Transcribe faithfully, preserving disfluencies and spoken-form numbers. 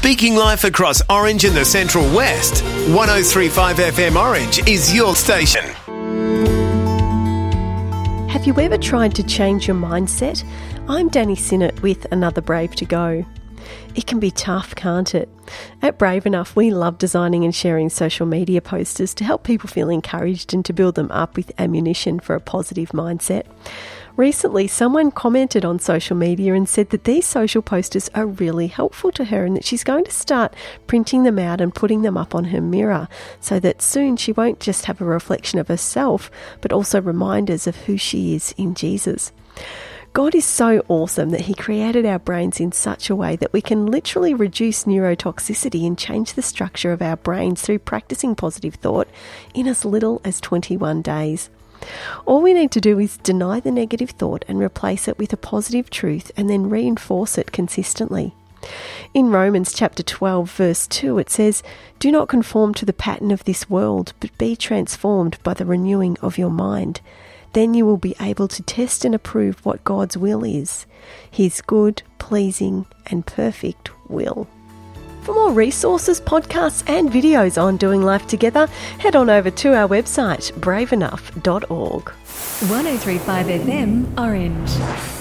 Speaking life across Orange and the Central West, one oh three point five F M Orange is your station. Have you ever tried to change your mindset? I'm Danny Sinnott with another Brave to Go. It can be tough, can't it? At Brave Enough, we love designing and sharing social media posters to help people feel encouraged and to build them up with ammunition for a positive mindset. Recently, someone commented on social media and said that these social posters are really helpful to her and that she's going to start printing them out and putting them up on her mirror so that soon she won't just have a reflection of herself, but also reminders of who she is in Jesus. God is so awesome that He created our brains in such a way that we can literally reduce neurotoxicity and change the structure of our brains through practicing positive thought in as little as twenty-one days. All we need to do is deny the negative thought and replace it with a positive truth and then reinforce it consistently. In Romans chapter twelve verse two it says, "Do not conform to the pattern of this world, but be transformed by the renewing of your mind. Then you will be able to test and approve what God's will is, His good, pleasing and perfect will." For more resources, podcasts and videos on doing life together, head on over to our website, brave enough dot org. one oh three point five F M Orange.